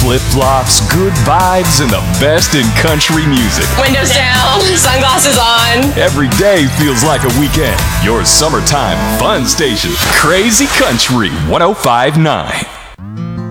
Flip-flops, good vibes, and the best in country music. Windows down, sunglasses on. Every day feels like a weekend. Your summertime fun station, Crazy Country 105.9.